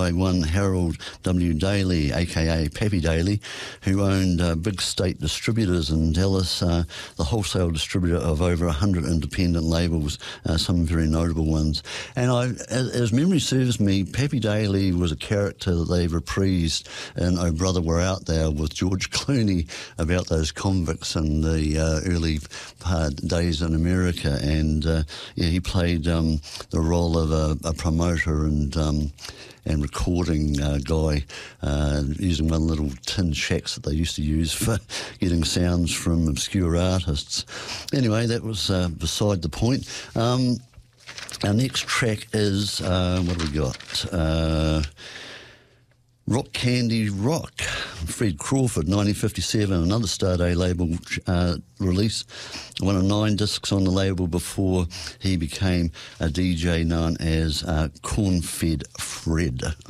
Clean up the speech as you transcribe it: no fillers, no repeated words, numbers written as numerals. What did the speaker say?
by one Harold W. Daly, a.k.a. Pappy Daly, who owned big state distributors in Dallas, the wholesale distributor of over 100 independent labels, some very notable ones. And as memory serves me, Pappy Daly was a character that they reprised in Oh Brother We're Out There with George Clooney about those convicts in the early days in America. And he played the role of a promoter and recording guy using one little tin shacks that they used to use for getting sounds from obscure artists. Anyway, that was beside the point. Our next track is, what do we got? Rock Candy Rock, Fred Crawford, 1957, another Starday label release. One of 9 discs on the label before he became a DJ known as Corn-Fed Fred.